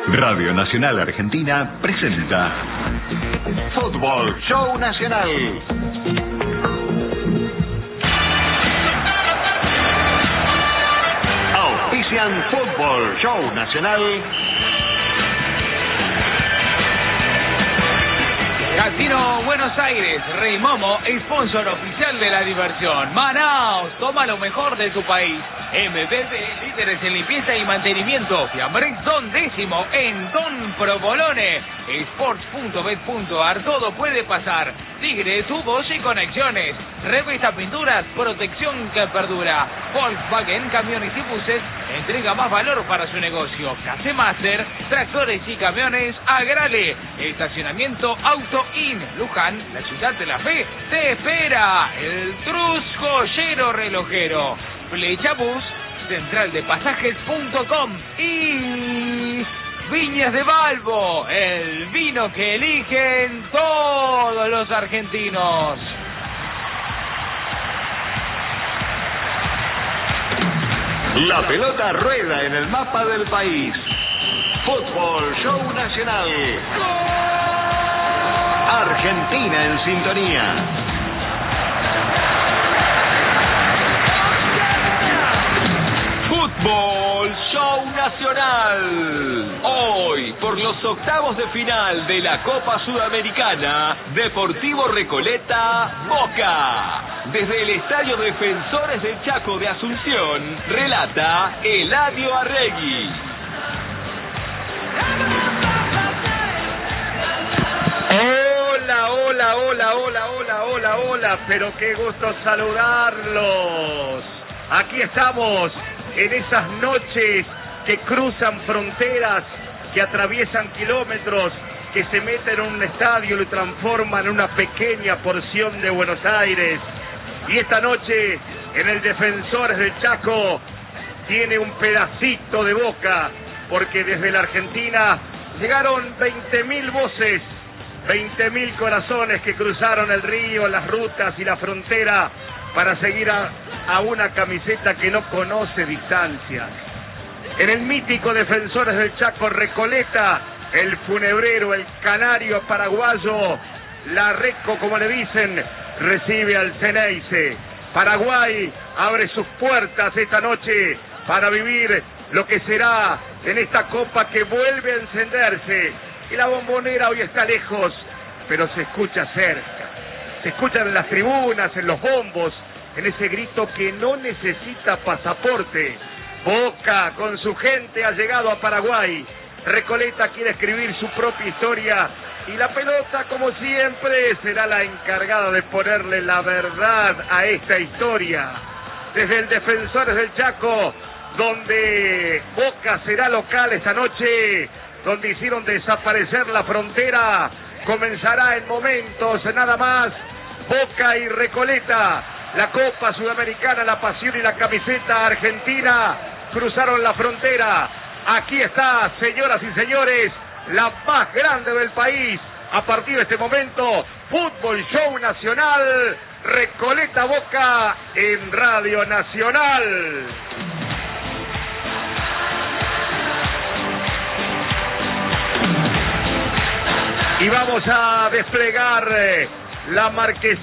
Radio Nacional Argentina presenta Fútbol Show Nacional. Auspician Fútbol Show Nacional. Casino Buenos Aires, Rey Momo, sponsor oficial de la diversión. Manaos, toma lo mejor de tu país. MBB, líderes en limpieza y mantenimiento. Fiambrex Don décimo en Don Provolone. Sports.bet.ar, todo puede pasar. Tigre, tubos y conexiones. Revista Pinturas, protección que perdura. Volkswagen, camiones y buses, entrega más valor para su negocio. Case Master, tractores y camiones, Agrale. Estacionamiento Auto In. Luján, la ciudad de la fe, te espera. El Trus Joyero Relojero. Flecha Bus, centraldepasajes.com y Viñas de Balbo, el vino que eligen todos los argentinos. La pelota rueda en el mapa del país. Fútbol Show Nacional. Argentina en sintonía. Fútbol Show Nacional. Hoy, por los octavos de final de la Copa Sudamericana, Deportivo Recoleta, Boca. Desde el Estadio Defensores del Chaco de Asunción, relata Eladio Arregui. Hola, pero qué gusto saludarlos. Aquí estamos en esas noches que cruzan fronteras, que atraviesan kilómetros, que se meten en un estadio y lo transforman en una pequeña porción de Buenos Aires. Y esta noche, en el Defensores del Chaco, tiene un pedacito de Boca, porque desde la Argentina llegaron 20.000 voces, 20.000 corazones que cruzaron el río, las rutas y la frontera para seguir a una camiseta que no conoce distancias. En el mítico Defensores del Chaco, Recoleta, el funebrero, el canario paraguayo, la Reco, como le dicen, recibe al Ceneice. Paraguay abre sus puertas esta noche para vivir lo que será en esta copa que vuelve a encenderse. Y la Bombonera hoy está lejos, pero se escucha cerca. Se escuchan en las tribunas, en los bombos, en ese grito que no necesita pasaporte. Boca con su gente ha llegado a Paraguay. Recoleta quiere escribir su propia historia y la pelota, como siempre, será la encargada de ponerle la verdad a esta historia. Desde el Defensores del Chaco, donde Boca será local esta noche, donde hicieron desaparecer la frontera, comenzará en momentos nada más Boca y Recoleta. La Copa Sudamericana, la pasión y la camiseta argentina cruzaron la frontera. Aquí está, señoras y señores, la más grande del país. A partir de este momento, Fútbol Show Nacional, Recoleta Boca en Radio Nacional. Y vamos a desplegar la marquesina.